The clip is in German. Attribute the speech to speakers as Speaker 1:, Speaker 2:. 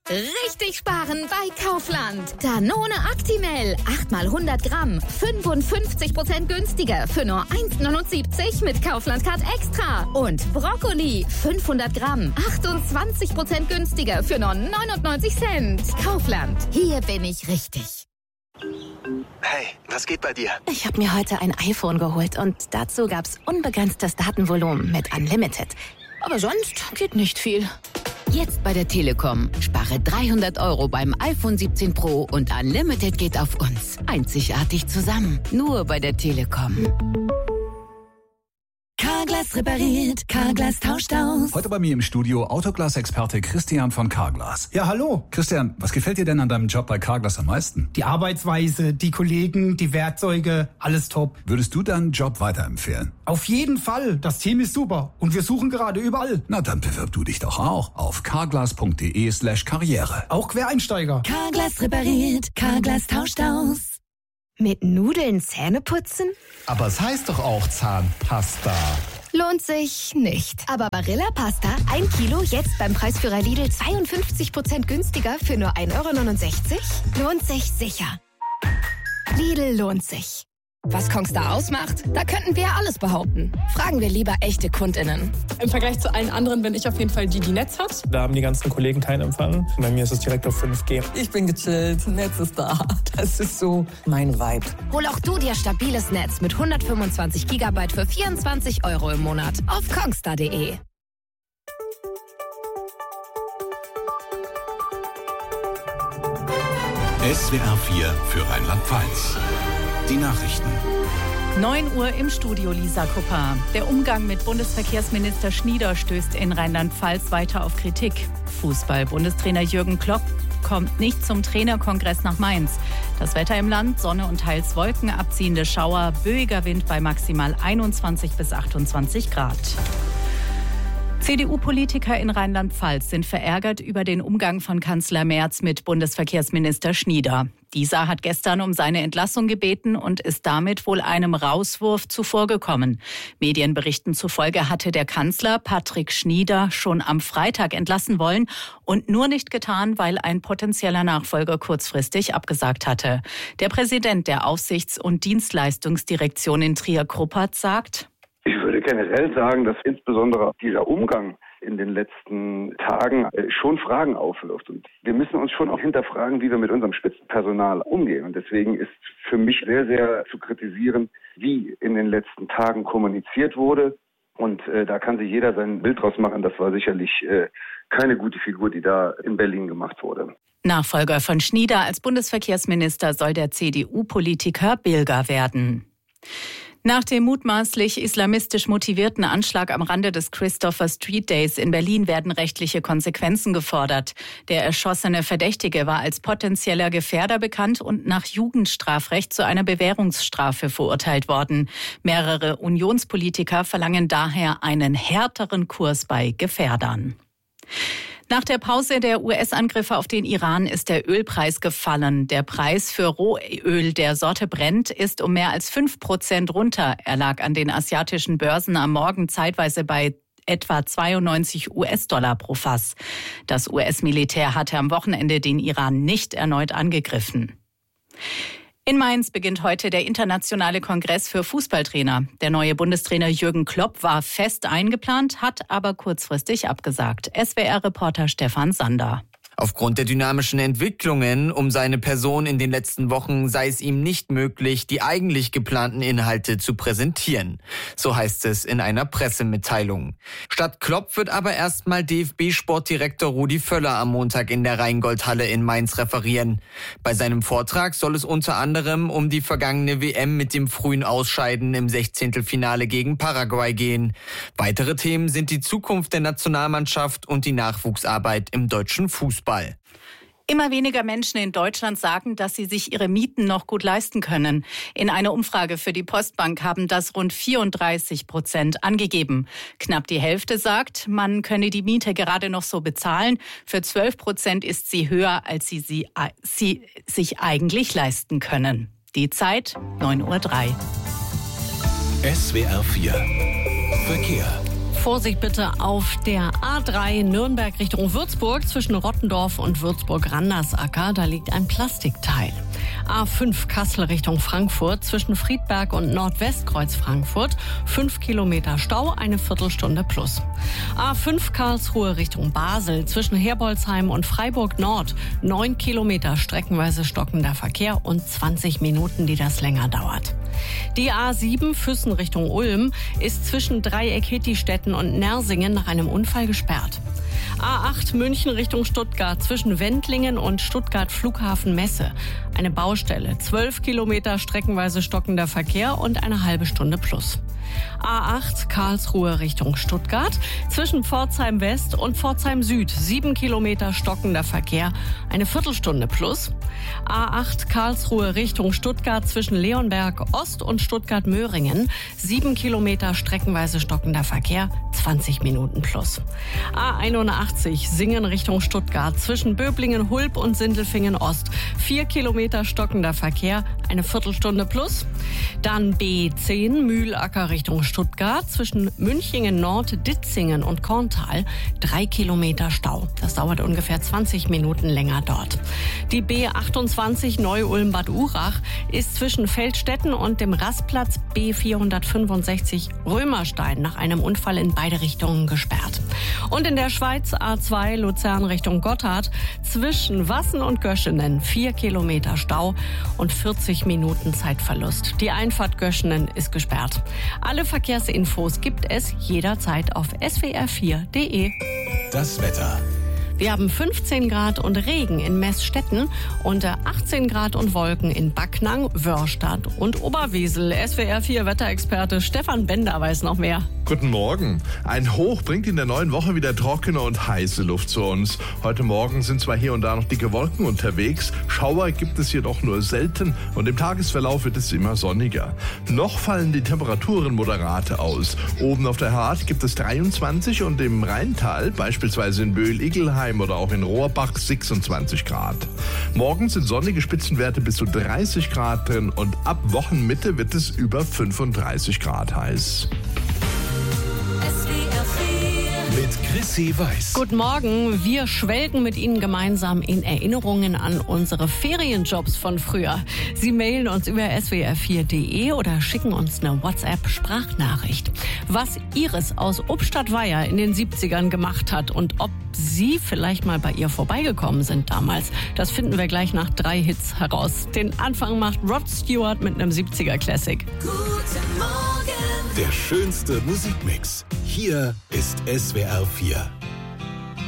Speaker 1: Richtig sparen bei Kaufland. Danone Actimel, 8 mal 100 Gramm, 55% günstiger für nur 1,79 mit Kaufland Card Extra. Und Brokkoli, 500 Gramm, 28% günstiger für nur 99 Cent. Kaufland, hier bin ich richtig.
Speaker 2: Hey, was geht bei dir?
Speaker 3: Ich habe mir heute ein iPhone geholt und dazu gab's unbegrenztes Datenvolumen mit Unlimited. Aber sonst geht nicht viel.
Speaker 4: Jetzt bei der Telekom. Spare 300 € beim iPhone 17 Pro und Unlimited geht auf uns. Einzigartig zusammen. Nur bei der Telekom.
Speaker 3: Carglass repariert, Carglass tauscht aus.
Speaker 5: Heute bei mir im Studio Autoglas-Experte Christian von Carglass.
Speaker 6: Ja, hallo.
Speaker 5: Christian, was gefällt dir denn an deinem Job bei Carglass am meisten?
Speaker 6: Die Arbeitsweise, die Kollegen, die Werkzeuge, alles top.
Speaker 5: Würdest du deinen Job weiterempfehlen?
Speaker 6: Auf jeden Fall. Das Team ist super und wir suchen gerade überall.
Speaker 5: Na, dann bewirb du dich doch auch auf carglass.de/karriere.
Speaker 6: Auch Quereinsteiger.
Speaker 3: Carglass repariert, Carglass tauscht aus. Mit Nudeln Zähne putzen?
Speaker 7: Aber es heißt doch auch Zahnpasta.
Speaker 3: Lohnt sich nicht. Aber Barilla Pasta, 1 Kilo, jetzt beim Preisführer Lidl 52% günstiger für nur 1,69 €? Lohnt sich sicher. Lidl lohnt sich.
Speaker 8: Was Kongstar ausmacht? Da könnten wir alles behaupten. Fragen wir lieber echte KundInnen.
Speaker 9: Im Vergleich zu allen anderen bin ich auf jeden Fall die Netz hat.
Speaker 10: Da haben die ganzen Kollegen keinen Empfang. Bei mir ist es direkt auf 5G.
Speaker 11: Ich bin gechillt, Netz ist da. Das ist so mein Vibe.
Speaker 8: Hol auch du dir stabiles Netz mit 125 GB für 24 € im Monat auf kongstar.de.
Speaker 12: SWR 4 für Rheinland-Pfalz. Die Nachrichten.
Speaker 13: 9 Uhr im Studio, Lisa Kupper. Der Umgang mit Bundesverkehrsminister Schnieder stößt in Rheinland-Pfalz weiter auf Kritik. Fußball-Bundestrainer Jürgen Klopp kommt nicht zum Trainerkongress nach Mainz. Das Wetter im Land, Sonne und teils Wolken, abziehende Schauer, böiger Wind bei maximal 21 bis 28 Grad. CDU-Politiker in Rheinland-Pfalz sind verärgert über den Umgang von Kanzler Merz mit Bundesverkehrsminister Schnieder. Dieser hat gestern um seine Entlassung gebeten und ist damit wohl einem Rauswurf zuvorgekommen. Medienberichten zufolge hatte der Kanzler Patrick Schnieder schon am Freitag entlassen wollen und nur nicht getan, weil ein potenzieller Nachfolger kurzfristig abgesagt hatte. Der Präsident der Aufsichts- und Dienstleistungsdirektion in Trier-Kruppert sagt:
Speaker 14: Ich würde generell sagen, dass insbesondere dieser Umgang in den letzten Tagen schon Fragen aufwirft. Und wir müssen uns schon auch hinterfragen, wie wir mit unserem Spitzenpersonal umgehen. Und deswegen ist für mich sehr, sehr zu kritisieren, wie in den letzten Tagen kommuniziert wurde. Und da kann sich jeder sein Bild draus machen. Das war sicherlich keine gute Figur, die da in Berlin gemacht wurde.
Speaker 13: Nachfolger von Schnieder als Bundesverkehrsminister soll der CDU-Politiker Bilger werden. Nach dem mutmaßlich islamistisch motivierten Anschlag am Rande des Christopher Street Days in Berlin werden rechtliche Konsequenzen gefordert. Der erschossene Verdächtige war als potenzieller Gefährder bekannt und nach Jugendstrafrecht zu einer Bewährungsstrafe verurteilt worden. Mehrere Unionspolitiker verlangen daher einen härteren Kurs bei Gefährdern. Nach der Pause der US-Angriffe auf den Iran ist der Ölpreis gefallen. Der Preis für Rohöl der Sorte Brent ist um mehr als 5% runter. Er lag an den asiatischen Börsen am Morgen zeitweise bei etwa 92 US-Dollar pro Fass. Das US-Militär hatte am Wochenende den Iran nicht erneut angegriffen. In Mainz beginnt heute der internationale Kongress für Fußballtrainer. Der neue Bundestrainer Jürgen Klopp war fest eingeplant, hat aber kurzfristig abgesagt. SWR-Reporter Stefan Sander.
Speaker 15: Aufgrund der dynamischen Entwicklungen um seine Person in den letzten Wochen sei es ihm nicht möglich, die eigentlich geplanten Inhalte zu präsentieren. So heißt es in einer Pressemitteilung. Statt Klopp wird aber erstmal DFB-Sportdirektor Rudi Völler am Montag in der Rheingoldhalle in Mainz referieren. Bei seinem Vortrag soll es unter anderem um die vergangene WM mit dem frühen Ausscheiden im 16. gegen Paraguay gehen. Weitere Themen sind die Zukunft der Nationalmannschaft und die Nachwuchsarbeit im deutschen Fußball.
Speaker 13: Immer weniger Menschen in Deutschland sagen, dass sie sich ihre Mieten noch gut leisten können. In einer Umfrage für die Postbank haben das rund 34% angegeben. Knapp die Hälfte sagt, man könne die Miete gerade noch so bezahlen. Für 12% ist sie höher, als sie sich eigentlich leisten können. Die Zeit 9:03 Uhr.
Speaker 12: SWR 4 Verkehr.
Speaker 16: Vorsicht bitte auf der A3 Nürnberg Richtung Würzburg zwischen Rottendorf und Würzburg-Randersacker. Da liegt ein Plastikteil. A5 Kassel Richtung Frankfurt zwischen Friedberg und Nordwestkreuz Frankfurt. 5 Kilometer Stau, eine Viertelstunde plus. A5 Karlsruhe Richtung Basel zwischen Herbolzheim und Freiburg Nord. 9 Kilometer streckenweise stockender Verkehr und 20 Minuten, die das länger dauert. Die A7 Füssen Richtung Ulm ist zwischen Dreieck-Hittistetten und Nersingen nach einem Unfall gesperrt. A8 München Richtung Stuttgart zwischen Wendlingen und Stuttgart Flughafen Messe. Eine Baustelle, 12 Kilometer streckenweise stockender Verkehr und eine halbe Stunde plus. A8 Karlsruhe Richtung Stuttgart zwischen Pforzheim West und Pforzheim Süd. 7 Kilometer stockender Verkehr, eine Viertelstunde plus. A8 Karlsruhe Richtung Stuttgart zwischen Leonberg Ost und Stuttgart-Möhringen. 7 Kilometer streckenweise stockender Verkehr, 20 Minuten plus. A81 Singen Richtung Stuttgart zwischen Böblingen, Hulb und Sindelfingen Ost. 4 Kilometer stockender Verkehr, eine Viertelstunde plus. Dann B10 Mühlacker Richtung Stuttgart zwischen Münchingen Nord, Ditzingen und Korntal. 3 Kilometer Stau. Das dauert ungefähr 20 Minuten länger dort. Die B28 Neu-Ulm-Bad Urach ist zwischen Feldstetten und dem Rastplatz B465 Römerstein nach einem Unfall in beide Richtungen gesperrt. Und in der Schweiz A2 Luzern Richtung Gotthard zwischen Wassen und Göschenen 4 Kilometer Stau und 40 Minuten Zeitverlust. Die Einfahrt Göschenen ist gesperrt. Alle Verkehrsinfos gibt es jederzeit auf swr4.de.
Speaker 12: Das Wetter.
Speaker 16: Wir haben 15 Grad und Regen in Meßstetten und 18 Grad und Wolken in Backnang, Wörstadt und Oberwesel. SWR4 Wetterexperte Stefan Bender weiß noch mehr.
Speaker 17: Guten Morgen. Ein Hoch bringt in der neuen Woche wieder trockene und heiße Luft zu uns. Heute Morgen sind zwar hier und da noch dicke Wolken unterwegs, Schauer gibt es jedoch nur selten und im Tagesverlauf wird es immer sonniger. Noch fallen die Temperaturen moderate aus. Oben auf der Hart gibt es 23 und im Rheintal, beispielsweise in Böhl-Igelheim oder auch in Rohrbach, 26 Grad. Morgen sind sonnige Spitzenwerte bis zu 30 Grad drin und ab Wochenmitte wird es über 35 Grad heiß.
Speaker 12: Mit Chrissy Weiß.
Speaker 16: Guten Morgen. Wir schwelgen mit Ihnen gemeinsam in Erinnerungen an unsere Ferienjobs von früher. Sie mailen uns über swr4.de oder schicken uns eine WhatsApp-Sprachnachricht. Was Iris aus Obstadtweier in den 70ern gemacht hat und ob Sie vielleicht mal bei ihr vorbeigekommen sind damals, das finden wir gleich nach 3 Hits heraus. Den Anfang macht Rod Stewart mit einem 70er-Classic.
Speaker 12: Guten Morgen. Der schönste Musikmix. Hier ist SWR4.